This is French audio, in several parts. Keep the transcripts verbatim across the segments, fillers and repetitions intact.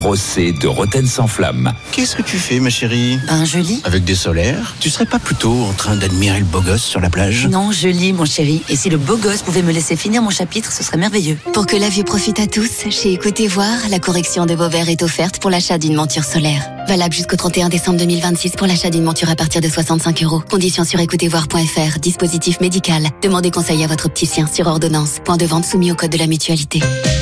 Procès de Rotten sans flamme. Qu'est-ce que tu fais, ma chérie ? Ben, je lis. Avec des solaires ? Tu serais pas plutôt en train d'admirer le beau gosse sur la plage ? Non, je lis, mon chéri. Et si le beau gosse pouvait me laisser finir mon chapitre, ce serait merveilleux. Pour que la vue profite à tous, chez Écoutez Voir, la correction de vos verres est offerte pour l'achat d'une monture solaire. Valable jusqu'au trente et un décembre deux mille vingt-six pour l'achat d'une monture à partir de soixante-cinq euros. Conditions sur écoutez voir point f r. Dispositif médical. Demandez conseil à votre opticien sur ordonnance. Point de vente soumis au code de la mutualité.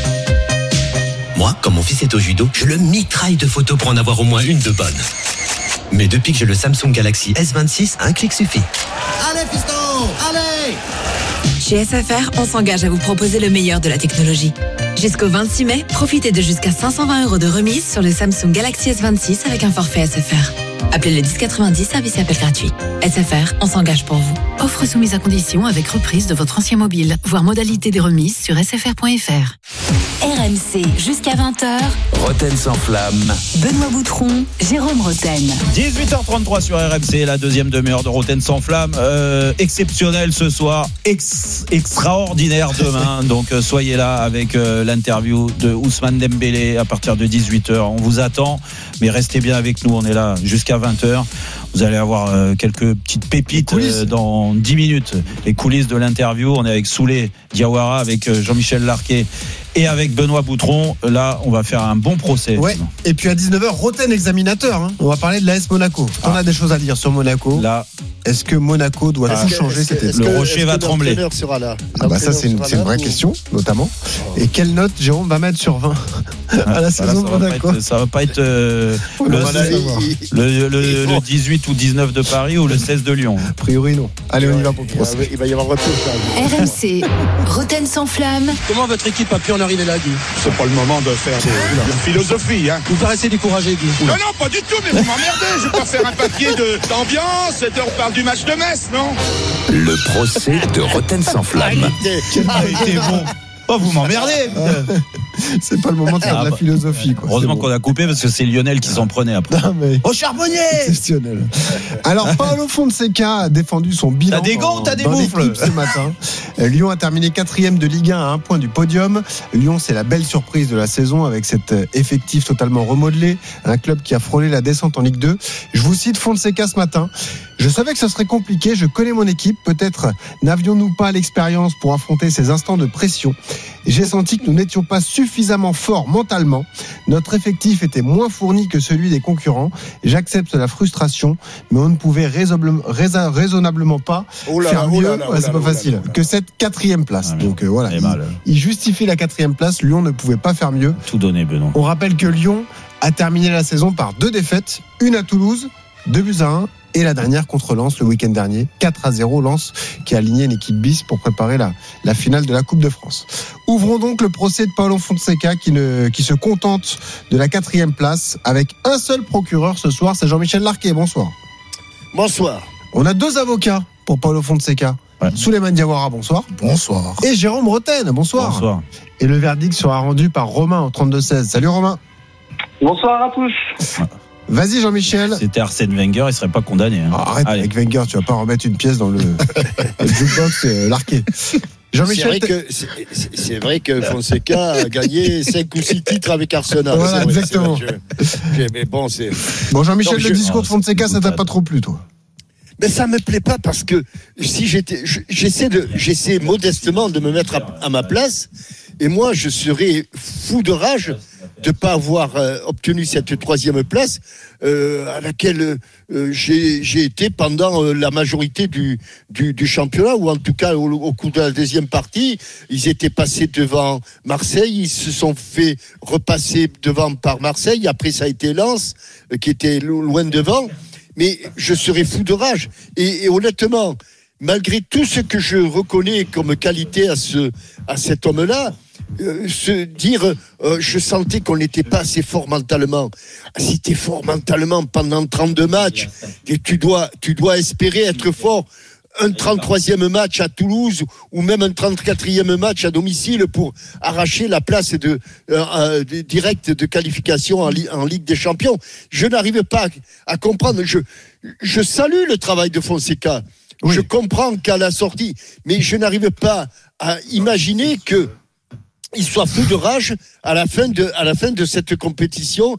Moi, quand mon fils est au judo, je le mitraille de photos pour en avoir au moins une de bonne. Mais depuis que j'ai le Samsung Galaxy S vingt-six, un clic suffit. Allez, fiston, allez! Chez S F R, on s'engage à vous proposer le meilleur de la technologie. Jusqu'au vingt-six mai, profitez de jusqu'à cinq cent vingt euros de remise sur le Samsung Galaxy S vingt-six avec un forfait S F R. Appelez le dix quatre-vingt-dix, service et appel gratuit. S F R, on s'engage pour vous. Offre soumise à condition avec reprise de votre ancien mobile. Voir modalité des remises sur s f r point f r. R M C, jusqu'à vingt heures. Rotten sans flamme. Benoît Boutron, Jérôme Rotten. dix-huit heures trente-trois sur R M C, la deuxième demi-heure de Rotten sans flamme. Euh, exceptionnel ce soir, ex- extraordinaire demain. Donc euh, soyez là avec euh, l'interview de Ousmane Dembélé à partir de dix-huit heures. On vous attend, mais restez bien avec nous. On est là jusqu'à vingt heures. Vous allez avoir euh, quelques petites pépites euh, dans dix minutes. Les coulisses de l'interview. On est avec Souley Diawara, avec euh, Jean-Michel Larquet et avec Benoît Boutron. Là, on va faire un bon procès. Ouais. Et puis à dix-neuf heures, Rotten examinateur. Hein. On va parler de l'A S Monaco. On ah. a des choses à dire sur Monaco. Là, est-ce que Monaco doit tout changer cette Le que, Rocher va trembler. Sera là ah bah ça, c'est une, c'est une vraie ou... question, notamment. Et quelle note Jérôme va mettre sur vingt à la saison de Monaco? Ça va pas être euh, le, le, le, le, le dix-huit ou dix-neuf de Paris ou le seize de Lyon. A priori, non. Allez, on y va pour le procès. Il va y avoir retour. R M C, Rotten sans flamme. Comment votre équipe a pu en arriver là, Guy? C'est pas le moment de faire de, de philosophie, hein. Vous paraissez découragé, Guy. Non, non, pas du tout, mais vous m'emmerdez. Je vais pas faire un papier de, d'ambiance. On parle du match de Metz, non? Le procès de Rotten sans flamme. Ah, il était bon. Oh, vous m'emmerdez. C'est pas le moment de faire ah, de la philosophie, quoi. Heureusement bon. qu'on a coupé parce que c'est Lionel qui s'en prenait après. Non, mais... Au charbonnier. Exceptionnel. Alors, Paulo Fonseca a défendu son bilan. T'as des gants, t'as des dans moufles. L'équipe ce matin. Lyon a terminé quatrième de Ligue un à un point du podium. Lyon, c'est la belle surprise de la saison avec cet effectif totalement remodelé. Un club qui a frôlé la descente en Ligue deux. Je vous cite Fonseca ce matin. Je savais que ce serait compliqué, je connais mon équipe, peut-être n'avions-nous pas l'expérience pour affronter ces instants de pression. J'ai senti que nous n'étions pas suffisamment forts mentalement, notre effectif était moins fourni que celui des concurrents, j'accepte la frustration, mais on ne pouvait raisonnablement, raisonnablement pas oh là faire là, mieux, oh là là, ouais, c'est oh là, pas facile, oh là là. que cette quatrième place. Ah, Donc euh, voilà, il, il justifie la quatrième place, Lyon ne pouvait pas faire mieux. Tout donné, Benoît. On rappelle que Lyon a terminé la saison par deux défaites, une à Toulouse, deux buts à un, et la dernière contre Lens le week-end dernier, quatre à zéro, Lens qui a aligné une équipe bis pour préparer la, la finale de la Coupe de France. Ouvrons donc le procès de Paulo Fonseca qui, ne, qui se contente de la quatrième place avec un seul procureur ce soir, c'est Jean-Michel Larquet. Bonsoir. Bonsoir. On a deux avocats pour Paulo Fonseca. Ouais. Souleymane Diawara, bonsoir. Bonsoir. Et Jérôme Rotten, bonsoir. Bonsoir. Et le verdict sera rendu par Romain au trente-deux seize. Salut Romain. Bonsoir à tous. Vas-y Jean-Michel. C'était Arsène Wenger, il serait pas condamné. Hein. Ah, arrête Allez. Avec Wenger, tu vas pas remettre une pièce dans le, le jukebox euh, Larqué. Jean-Michel, c'est vrai, que, c'est, c'est vrai que Fonseca a gagné cinq ou six titres avec Arsenal. Voilà, c'est vrai, exactement. C'est vrai, je, je, mais bon, c'est... Bon, Jean-Michel, Donc, le je, discours de Fonseca, ça t'a pas pas trop plu, toi? Mais ça me plaît pas parce que si j'étais, j'essaie de, j'essaie modestement de me mettre à, à ma place. Et moi, je serais fou de rage de ne pas avoir euh, obtenu cette troisième place euh, à laquelle euh, j'ai, j'ai été pendant euh, la majorité du, du, du championnat, ou en tout cas au, au cours de la deuxième partie. Ils étaient passés devant Marseille, ils se sont fait repasser devant par Marseille. Après, ça a été Lens euh, qui était loin devant. Mais je serais fou de rage. Et, et honnêtement, malgré tout ce que je reconnais comme qualité à, ce, à cet homme-là, euh, se dire, euh, je sentais qu'on n'était pas assez fort mentalement. Si tu es fort mentalement pendant trente-deux matchs, et tu dois, tu dois espérer être fort un trente-troisième match à Toulouse ou même un trente-quatrième match à domicile pour arracher la place de, euh, de directe de qualification en, en Ligue des Champions. Je n'arrive pas à, à comprendre. Je, je salue le travail de Fonseca. Oui. Je comprends qu'à la sortie, mais je n'arrive pas à imaginer que il soit fou de rage à la fin de, à la fin de cette compétition